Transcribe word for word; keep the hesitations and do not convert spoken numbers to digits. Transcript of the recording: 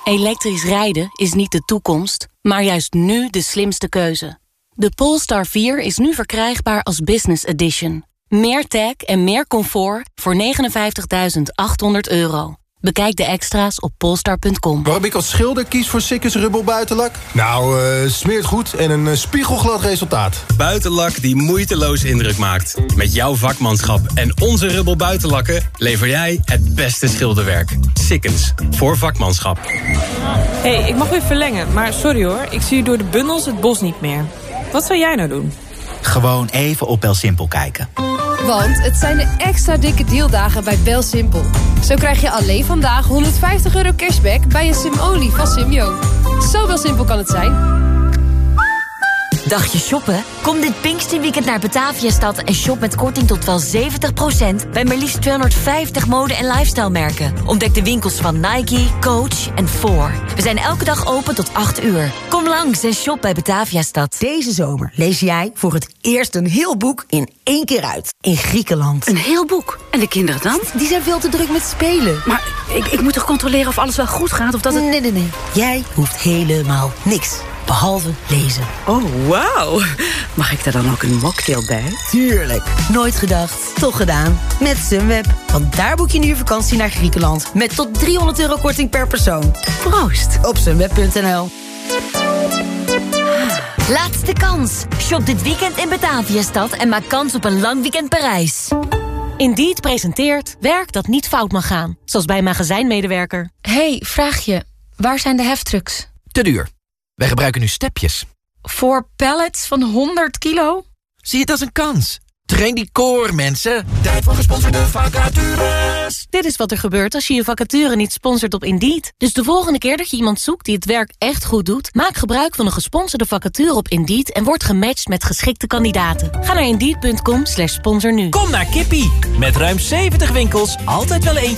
Elektrisch rijden is niet de toekomst, maar juist nu de slimste keuze. De Polestar vier is nu verkrijgbaar als Business Edition. Meer tech en meer comfort voor negenenvijftigduizend achthonderd euro. Bekijk de extra's op polestar punt com. Waarom ik als schilder kies voor Sikkes Rubber buitenlak? Nou, uh, smeert goed en een uh, spiegelglad resultaat. Buitenlak die moeiteloos indruk maakt. Met jouw vakmanschap en onze Rubber buitenlakken lever jij het beste schilderwerk. Sikkens, voor vakmanschap. Hé, hey, ik mag weer verlengen, maar sorry hoor. Ik zie door de bundels het bos niet meer. Wat zou jij nou doen? Gewoon even op BelSimpel kijken. Want het zijn de extra dikke dealdagen bij BelSimpel. Zo krijg je alleen vandaag honderdvijftig euro cashback bij een sim-only van Simyo. Zo wel simpel kan het zijn. Dagje shoppen? Kom dit Pinksterweekend naar Bataviastad en shop met korting tot wel zeventig procent bij maar liefst tweehonderdvijftig mode- en lifestyle merken. Ontdek de winkels van Nike, Coach en Four. We zijn elke dag open tot acht uur. Kom langs en shop bij Bataviastad. Deze zomer lees jij voor het eerst een heel boek in één keer uit. In Griekenland. Een heel boek? En de kinderen dan? Die zijn veel te druk met spelen. Maar ik, ik moet toch controleren of alles wel goed gaat? Of dat het... Nee, nee, nee. Jij hoeft helemaal niks. Behalve lezen. Oh, wauw. Mag ik daar dan ook een mocktail bij? Tuurlijk. Nooit gedacht, toch gedaan. Met Sunweb. Want daar boek je nu je vakantie naar Griekenland. Met tot driehonderd euro korting per persoon. Proost. Op sunweb punt n l. Laatste kans. Shop dit weekend in Bataviastad en maak kans op een lang weekend Parijs. Indeed presenteert werk dat niet fout mag gaan. Zoals bij een magazijnmedewerker. Hey, vraagje. Waar zijn de heftrucks? Te duur. Wij gebruiken nu stepjes. Voor pallets van honderd kilo? Zie het als een kans. Train die core, mensen. Tijd voor gesponsorde vacatures. Dit is wat er gebeurt als je je vacature niet sponsort op Indeed. Dus de volgende keer dat je iemand zoekt die het werk echt goed doet, maak gebruik van een gesponsorde vacature op Indeed en word gematcht met geschikte kandidaten. Ga naar indeed punt com slash sponsor nu. Kom naar Kippie. Met ruim zeventig winkels, altijd wel eentje